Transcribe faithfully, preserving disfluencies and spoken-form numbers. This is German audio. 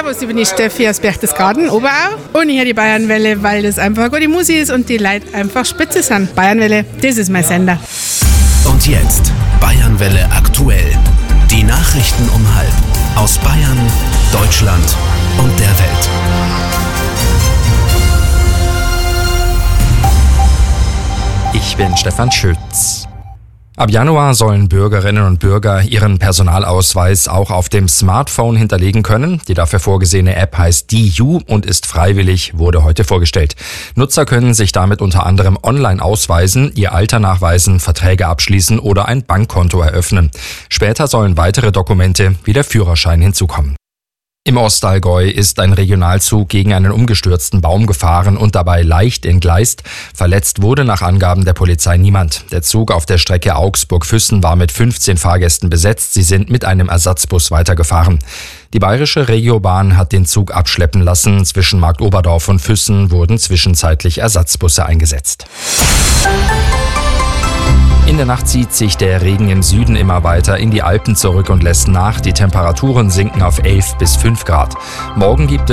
Servus, ich bin die Steffi aus Berchtesgaden, Oberau. Und ich höre die Bayernwelle, weil das einfach eine gute Musik ist und die Leute einfach spitze sind. Bayernwelle, das ist mein Sender. Und jetzt Bayernwelle aktuell. Die Nachrichten um halb. Aus Bayern, Deutschland und der Welt. Ich bin Stefan Schütz. Ab Januar sollen Bürgerinnen und Bürger ihren Personalausweis auch auf dem Smartphone hinterlegen können. Die dafür vorgesehene App heißt D U und ist freiwillig, wurde heute vorgestellt. Nutzer können sich damit unter anderem online ausweisen, ihr Alter nachweisen, Verträge abschließen oder ein Bankkonto eröffnen. Später sollen weitere Dokumente wie der Führerschein hinzukommen. Im Ostallgäu ist ein Regionalzug gegen einen umgestürzten Baum gefahren und dabei leicht entgleist. Verletzt wurde nach Angaben der Polizei niemand. Der Zug auf der Strecke Augsburg-Füssen war mit fünfzehn Fahrgästen besetzt. Sie sind mit einem Ersatzbus weitergefahren. Die bayerische Regiobahn hat den Zug abschleppen lassen. Zwischen Marktoberdorf und Füssen wurden zwischenzeitlich Ersatzbusse eingesetzt. In der Nacht zieht sich der Regen im Süden immer weiter in die Alpen zurück und lässt nach. Die Temperaturen sinken auf elf bis fünf Grad. Morgen gibt es